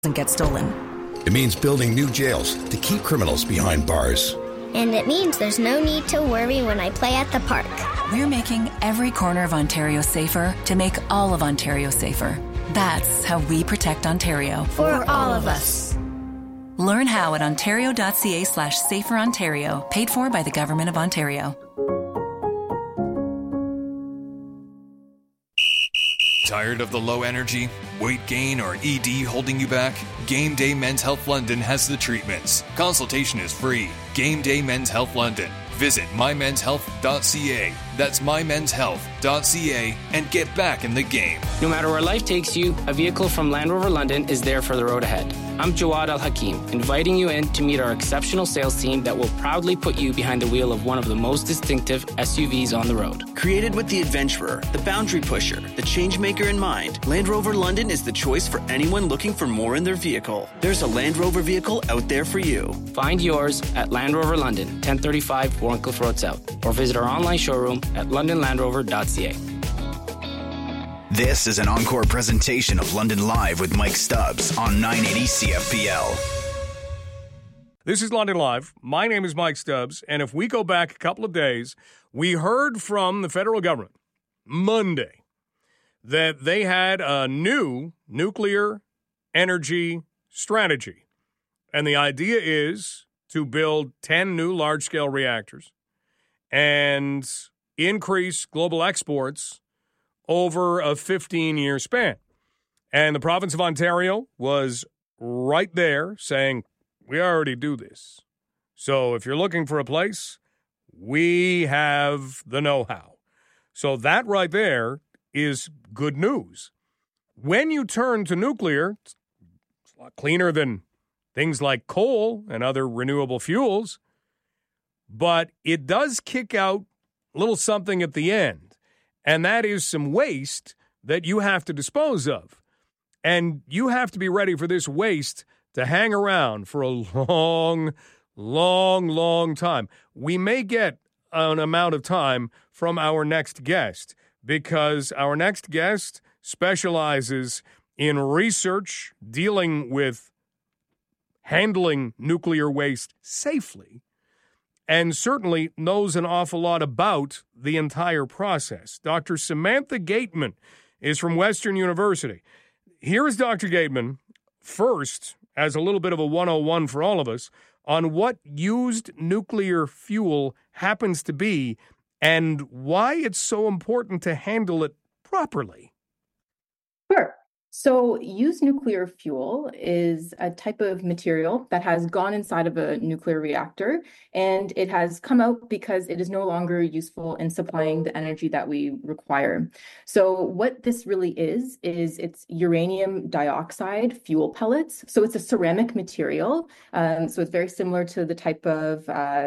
doesn't get stolen. It means building new jails to keep criminals behind bars. And it means there's no need to worry when I play at the park. We're making every corner of Ontario safer to make all of Ontario safer. That's how we protect Ontario. For all of us. Learn how at ontario.ca/saferontario, paid for by the Government of Ontario. Tired of the low energy, weight gain, or ED holding you back? Game Day Men's Health London has the treatments. Consultation is free. Game Day Men's Health London. Visit mymenshealth.ca. That's mymenshealth.ca and get back in the game. No matter where life takes you, a vehicle from Land Rover London is there for the road ahead. I'm Jawad Al-Hakim, inviting you in to meet our exceptional sales team that will proudly put you behind the wheel of one of the most distinctive SUVs on the road. Created with the adventurer, the boundary pusher, the change maker in mind, Land Rover London is the choice for anyone looking for more in their vehicle. There's a Land Rover vehicle out there for you. Find yours at Land Rover London, 1035 Warncliffe Road South, or visit our online showroom at londonlandrover.ca. This is an encore presentation of London Live with Mike Stubbs on 980 CFPL. This is London Live. My name is Mike Stubbs, and if we go back a couple of days, we heard from the federal government Monday that they had a new nuclear energy strategy. And the idea is to build 10 new large-scale reactors and increase global exports over a 15-year span. And the province of Ontario was right there saying, we already do this. So if you're looking for a place, we have the know-how. So that right there is good news. When you turn to nuclear, it's a lot cleaner than things like coal and other renewable fuels, but it does kick out a little something at the end. And that is some waste that you have to dispose of. And you have to be ready for this waste to hang around for a long, long, long time. We may get an amount of time from our next guest because our next guest specializes in research dealing with handling nuclear waste safely, and certainly knows an awful lot about the entire process. Dr. Samantha Gateman is from Western University. Here is Dr. Gateman, first, as a little bit of a 101 for all of us, on what used nuclear fuel happens to be and why it's so important to handle it properly. Sure. So used nuclear fuel is a type of material that has gone inside of a nuclear reactor, and it has come out because it is no longer useful in supplying the energy that we require. So what this really is it's uranium dioxide fuel pellets. So it's a ceramic material. So it's very similar to the type of,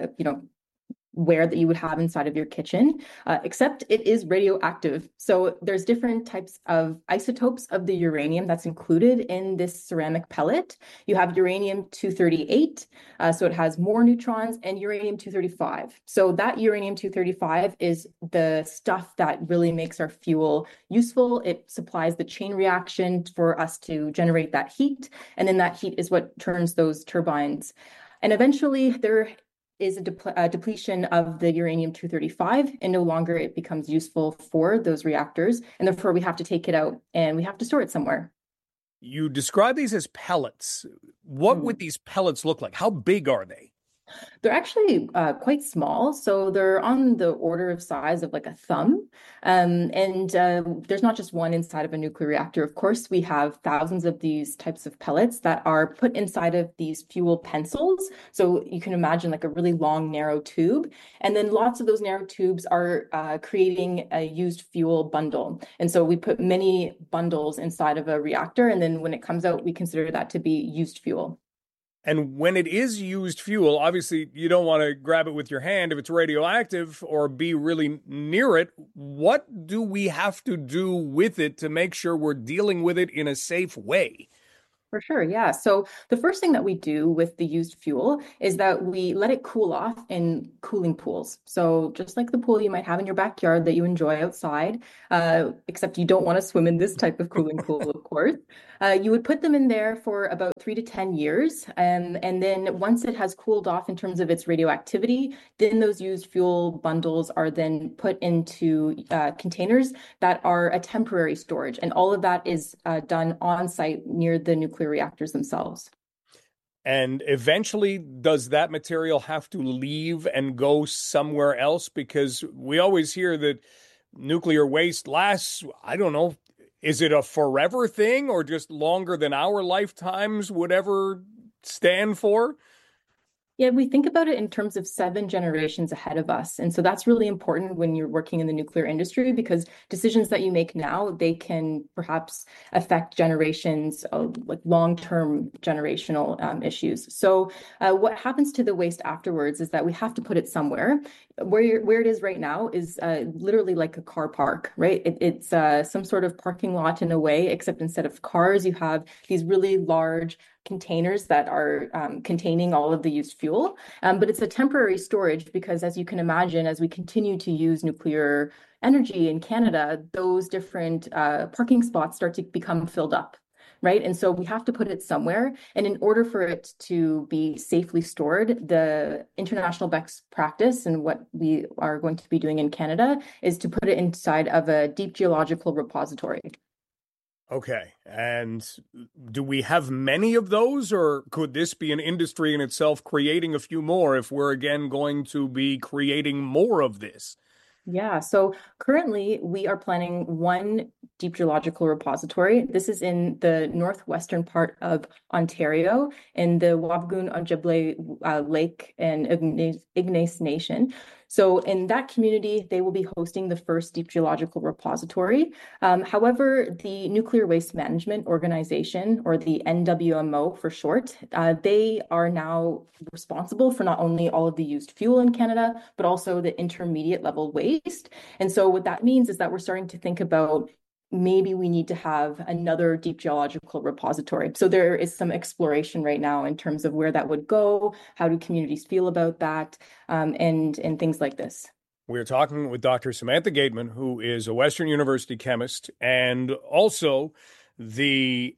ware that you would have inside of your kitchen, except it is radioactive. So there's different types of isotopes of the uranium that's included in this ceramic pellet. You have uranium-238, so it has more neutrons, and uranium-235. So that uranium-235 is the stuff that really makes our fuel useful. It supplies the chain reaction for us to generate that heat, and then that heat is what turns those turbines. And eventually there is a depletion of the uranium-235, and no longer it becomes useful for those reactors, and therefore we have to take it out and we have to store it somewhere. You describe these as pellets. What would these pellets look like? How big are they? They're actually quite small, so they're on the order of size of like a thumb. And there's not just one inside of a nuclear reactor. Of course, we have thousands of these types of pellets that are put inside of these fuel pencils. So you can imagine like a really long, narrow tube. And then lots of those narrow tubes are creating a used fuel bundle. And so we put many bundles inside of a reactor. And then when it comes out, we consider that to be used fuel. And when it is used fuel, obviously you don't want to grab it with your hand if it's radioactive or be really near it. What do we have to do with it to make sure we're dealing with it in a safe way? For sure, yeah. So the first thing that we do with the used fuel is that we let it cool off in cooling pools. So just like the pool you might have in your backyard that you enjoy outside, except you don't want to swim in this type of cooling pool, of course. You would put them in there for about 3 to 10 years. And then once it has cooled off in terms of its radioactivity, then those used fuel bundles are then put into containers that are a temporary storage. And all of that is done on site near the nuclear reactors themselves. And eventually, does that material have to leave and go somewhere else? Because we always hear that nuclear waste lasts, I don't know, is it a forever thing or just longer than our lifetimes would ever stand for? Yeah, we think about it in terms of 7 generations ahead of us. And so that's really important when you're working in the nuclear industry, because decisions that you make now, they can perhaps affect generations of like long-term generational issues. So what happens to the waste afterwards is that we have to put it somewhere. Where it is right now is literally like a car park, right? It's some sort of parking lot in a way, except instead of cars, you have these really large containers that are containing all of the used fuel. But it's a temporary storage because, as you can imagine, as we continue to use nuclear energy in Canada, those different parking spots start to become filled up. Right. And so we have to put it somewhere. And in order for it to be safely stored, the international best practice and what we are going to be doing in Canada is to put it inside of a deep geological repository. Okay. And do we have many of those, or could this be an industry in itself creating a few more if we're again going to be creating more of this? Yeah, so currently we are planning one deep geological repository. This is in the northwestern part of Ontario in the Wabigoon-Ojibwe Lake and Ignace Nation. So in that community, they will be hosting the first deep geological repository. However, the Nuclear Waste Management Organization, or the NWMO for short, they are now responsible for not only all of the used fuel in Canada, but also the intermediate level waste. And so what that means is that we're starting to think about maybe we need to have another deep geological repository. So there is some exploration right now in terms of where that would go, how do communities feel about that, and things like this. We're talking with Dr. Samantha Gateman, who is a Western University chemist and also the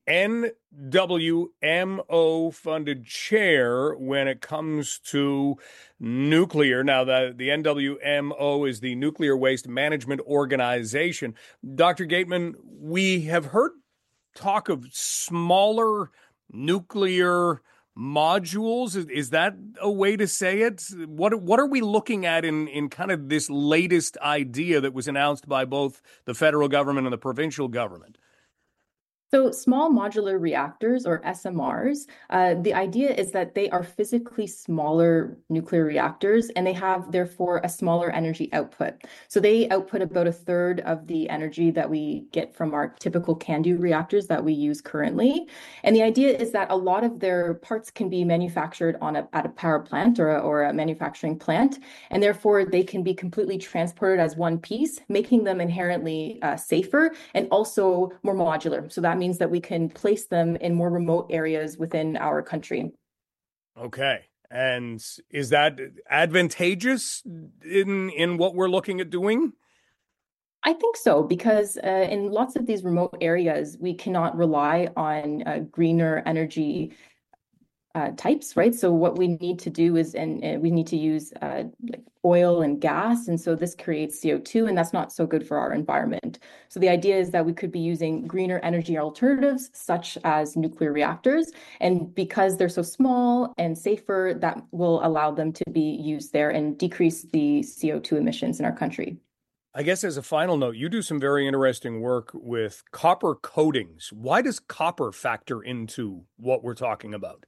NWMO funded chair when it comes to nuclear. Now, the NWMO is the Nuclear Waste Management Organization. Dr. Gateman, we have heard talk of smaller nuclear modules. Is that a way to say it? What are we looking at in kind of this latest idea that was announced by both the federal government and the provincial government? So small modular reactors, or SMRs, the idea is that they are physically smaller nuclear reactors, and they have, therefore, a smaller energy output. So they output about a third of the energy that we get from our typical CANDU reactors that we use currently. And the idea is that a lot of their parts can be manufactured at a power plant or a manufacturing plant, and therefore they can be completely transported as one piece, making them inherently safer and also more modular. So that means that we can place them in more remote areas within our country. Okay. And is that advantageous in what we're looking at doing? I think so, because in lots of these remote areas, we cannot rely on greener energy types, right? So what we need to do is, and we need to use like oil and gas. And so this creates CO2, and that's not so good for our environment. So the idea is that we could be using greener energy alternatives, such as nuclear reactors. And because they're so small and safer, that will allow them to be used there and decrease the CO2 emissions in our country. I guess as a final note, you do some very interesting work with copper coatings. Why does copper factor into what we're talking about?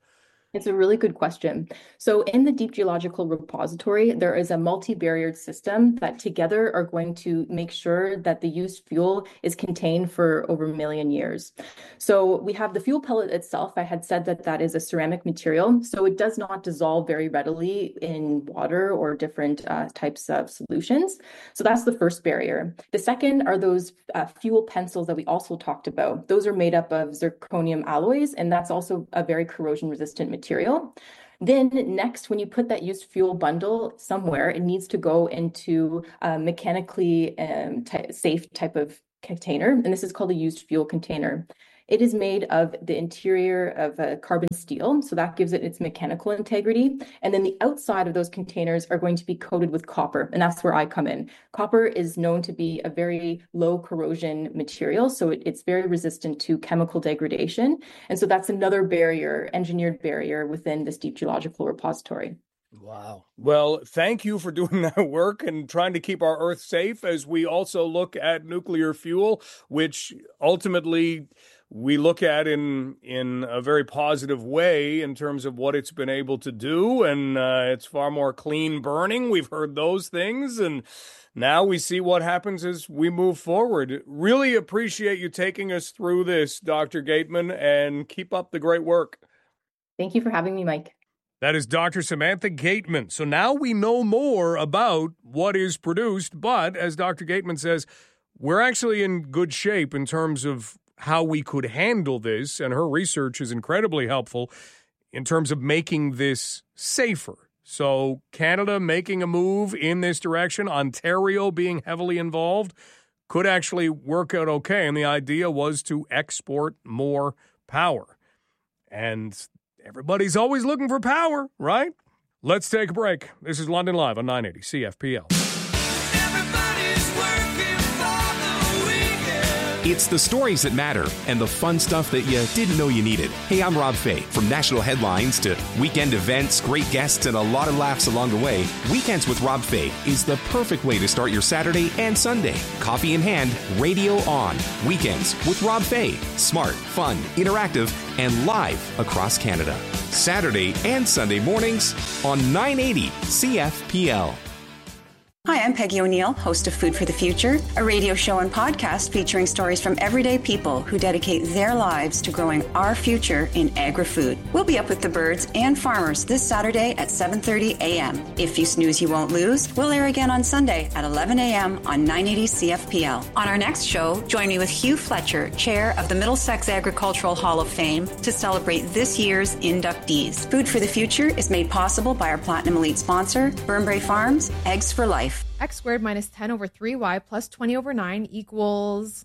It's a really good question. So in the Deep Geological Repository, there is a multi-barriered system that together are going to make sure that the used fuel is contained for over 1 million years. So we have the fuel pellet itself. I had said that that is a ceramic material, so it does not dissolve very readily in water or different types of solutions. So that's the first barrier. The second are those fuel pencils that we also talked about. Those are made up of zirconium alloys, and that's also a very corrosion-resistant material. Then next, when you put that used fuel bundle somewhere, it needs to go into a mechanically safe type of container, and this is called a used fuel container. It is made of the interior of carbon steel, so that gives it its mechanical integrity. And then the outside of those containers are going to be coated with copper, and that's where I come in. Copper is known to be a very low corrosion material, so it's very resistant to chemical degradation. And so that's another barrier, engineered barrier within this Deep Geological Repository. Wow. Well, thank you for doing that work and trying to keep our Earth safe as we also look at nuclear fuel, which ultimately we look at in a very positive way in terms of what it's been able to do. And it's far more clean burning. We've heard those things. And now we see what happens as we move forward. Really appreciate you taking us through this, Dr. Gateman, and keep up the great work. Thank you for having me, Mike. That is Dr. Samantha Gateman. So now we know more about what is produced, but as Dr. Gateman says, we're actually in good shape in terms of how we could handle this, and her research is incredibly helpful in terms of making this safer. So Canada making a move in this direction, Ontario being heavily involved, could actually work out okay. And the idea was to export more power. And everybody's always looking for power, right? Let's take a break. This is London Live on 980 CFPL. It's the stories that matter and the fun stuff that you didn't know you needed. Hey, I'm Rob Fay. From national headlines to weekend events, great guests, and a lot of laughs along the way, Weekends with Rob Fay is the perfect way to start your Saturday and Sunday. Coffee in hand, radio on. Weekends with Rob Fay. Smart, fun, interactive, and live across Canada. Saturday and Sunday mornings on 980 CFPL. Hi, I'm Peggy O'Neill, host of Food for the Future, a radio show and podcast featuring stories from everyday people who dedicate their lives to growing our future in agri-food. We'll be up with the birds and farmers this Saturday at 7:30 a.m. If you snooze, you won't lose. We'll air again on Sunday at 11 a.m. on 980 CFPL. On our next show, join me with Hugh Fletcher, chair of the Middlesex Agricultural Hall of Fame, to celebrate this year's inductees. Food for the Future is made possible by our Platinum Elite sponsor, Burnbrae Farms, Eggs for Life. X squared minus 10 over 3y plus 20 over 9 equals...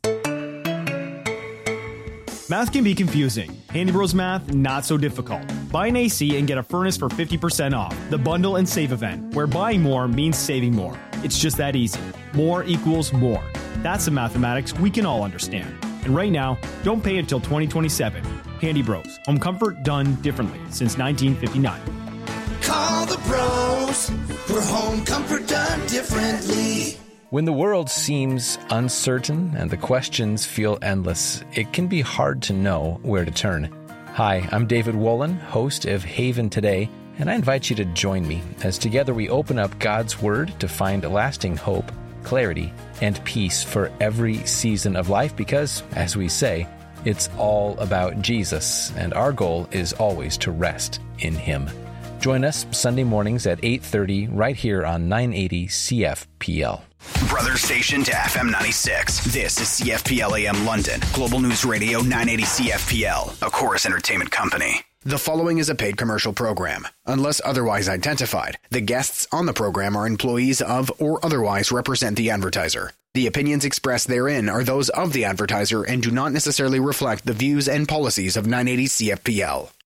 Math can be confusing. Handy Bros Math, not so difficult. Buy an AC and get a furnace for 50% off. The Bundle and Save event, where buying more means saving more. It's just that easy. More equals more. That's the mathematics we can all understand. And right now, don't pay until 2027. Handy Bros. Home comfort done differently since 1959. Call the pros for home comfort done differently. When the world seems uncertain and the questions feel endless, it can be hard to know where to turn. Hi, I'm David Wolin, host of Haven Today, and I invite you to join me as together we open up God's Word to find lasting hope, clarity, and peace for every season of life because, as we say, it's all about Jesus, and our goal is always to rest in Him. Join us Sunday mornings at 8:30 right here on 980 CFPL. Brother station to FM 96. This is CFPL AM London. Global News Radio 980 CFPL, a Chorus Entertainment company. The following is a paid commercial program. Unless otherwise identified, the guests on the program are employees of or otherwise represent the advertiser. The opinions expressed therein are those of the advertiser and do not necessarily reflect the views and policies of 980 CFPL.